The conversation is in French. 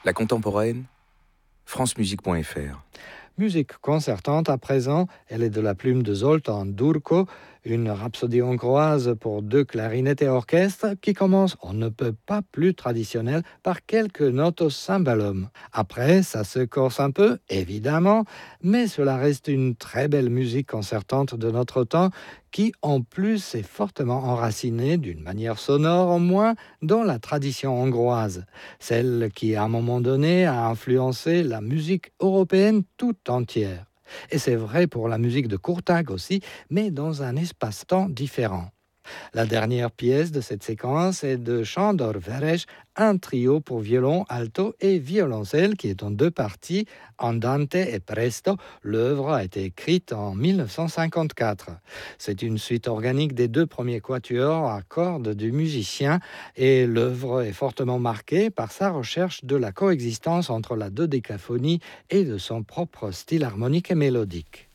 La contemporaine, francemusique.fr. Musique concertante à présent, elle est de la plume de Zoltán Durko, une rhapsodie hongroise pour 2 clarinettes et orchestre qui commence, on ne peut pas plus traditionnel, par quelques notes au cymbalum. Après, ça se corse un peu, évidemment, mais cela reste une très belle musique concertante de notre temps qui, en plus, est fortement enracinée, d'une manière sonore au moins, dans la tradition hongroise, celle qui, à un moment donné, a influencé la musique européenne tout entière. Et c'est vrai pour la musique de Courtag aussi, mais dans un espace-temps différent. La dernière pièce de cette séquence est de Sándor Veres, un trio pour violon, alto et violoncelle qui est en 2 parties, Andante et Presto. L'œuvre a été écrite en 1954. C'est une suite organique des 2 premiers quatuors à cordes du musicien et l'œuvre est fortement marquée par sa recherche de la coexistence entre la dodécaphonie et de son propre style harmonique et mélodique.